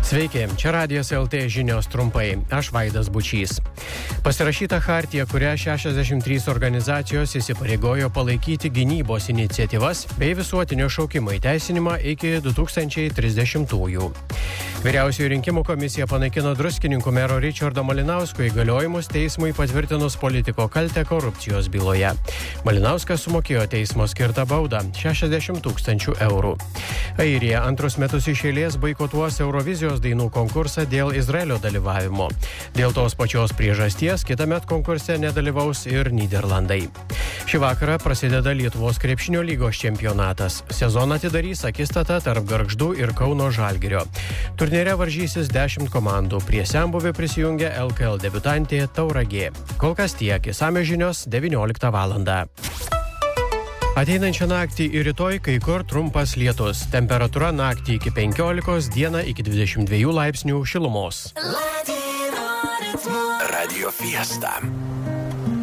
Sveiki, čia Radijas LT žinios trumpai. Aš Vaidas Bučys. Pasirašyta chartija, kurią 63 organizacijos įsipareigojo palaikyti gynybos iniciatyvas bei visuotinio šaukimo įteisinimą iki 2030-ųjų. Vyriausioji rinkimų komisija panaikino Druskininkų mero Ričardo Malinausko įgaliojimus teismui patvirtinus politiko kaltę korupcijos byloje. Malinauskas sumokėjo teismo skirtą baudą – 60 000 eurų. Airija antrus metus iš eilės boikotuos Eurovizijos dainų konkursą dėl Izraelio dalyvavimo. Dėl tos pačios priežasties kitąmet konkurse nedalyvaus ir Nyderlandai. Šį vakarą prasideda Lietuvos krepšinio lygos čempionatas. Sezoną atidarys akistata tarp Gargždų ir Kauno Žalgirio. Turnyre varžysis 10 komandų. Prie senbuvių prisijungia LKL debiutantė Tauragė. Kol kas tiek, išsamios žinios 19 valandą. Ateinančią naktį ir rytoj kai kur trumpas lietus. Temperatūra naktį iki 15, dieną iki 22 laipsnių šilumos. Radio Fiesta.